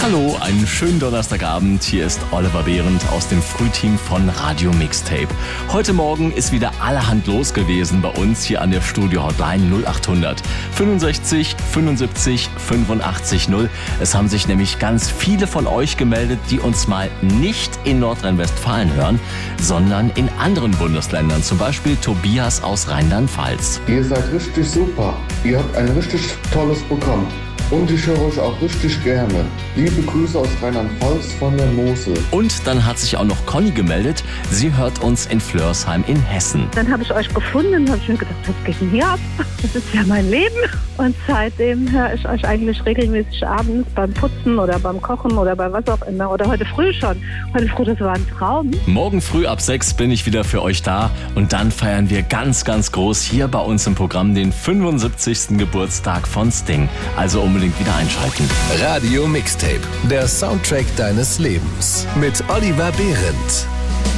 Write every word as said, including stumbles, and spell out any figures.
Hallo, einen schönen Donnerstagabend. Hier ist Oliver Behrendt aus dem Frühteam von Radio Mixtape. Heute Morgen ist wieder allerhand los gewesen bei uns hier an der Studio-Hotline null acht hundert fünfundsechzig fünfundsiebzig fünfundachtzig null. Es haben sich nämlich ganz viele von euch gemeldet, die uns mal nicht in Nordrhein-Westfalen hören, sondern in anderen Bundesländern. Zum Beispiel Tobias aus Rheinland-Pfalz. Ihr seid richtig super. Ihr habt ein richtig tolles Programm. Und ich höre euch auch richtig gerne. Liebe Grüße aus Rheinland-Pfalz von der Mosel. Und dann hat sich auch noch Conny gemeldet. Sie hört uns in Flörsheim in Hessen. Dann habe ich euch gefunden und habe ich mir gedacht, was geht denn hier ab? Das ist ja mein Leben. Und seitdem höre ich euch eigentlich regelmäßig abends beim Putzen oder beim Kochen oder bei was auch immer. Oder heute früh schon. Heute früh, das war ein Traum. Morgen früh ab sechs bin ich wieder für euch da. Und dann feiern wir ganz, ganz groß hier bei uns im Programm den fünfundsiebzigsten Geburtstag von Sting. Also unbedingt wieder einschalten. Radio Mixtape, der Soundtrack deines Lebens. Mit Oliver Behrendt.